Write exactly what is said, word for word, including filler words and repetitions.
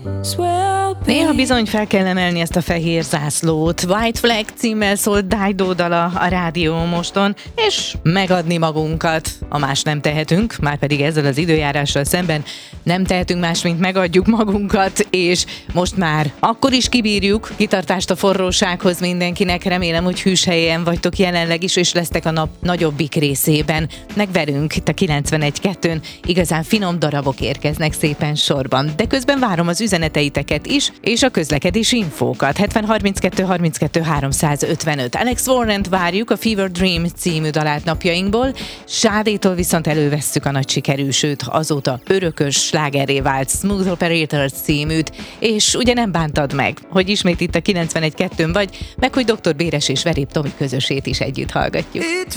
Néha bizony fel kell emelni ezt a fehér zászlót. White Flag címmel szólt Dido dala a rádió moston, és megadni magunkat. A más nem tehetünk, már pedig ezzel az időjárással szemben nem tehetünk más, mint megadjuk magunkat, és most már akkor is kibírjuk. Kitartást a forrósághoz mindenkinek, remélem, hogy hűs helyen vagytok jelenleg is, és lesztek a nap nagyobbik részében. Meg velünk itt a kilencvenegy kettőn igazán finom darabok érkeznek szépen sorban. De közben várom az üzeneteiteket is, és a közlekedési infókat. hetven harminckettő harminckettő háromszázötvenöt. Alex Warrent várjuk a Fever Dream című dalát napjainkból. Sádétól viszont elővesszük a nagy sikerű, sőt azóta örökös slágerré vált Smooth Operator címűt, és ugye nem bántad meg, hogy ismét itt a kilencvenegy kettőn vagy, meg hogy doktor Béres és Verép Tomi közösét is együtt hallgatjuk. It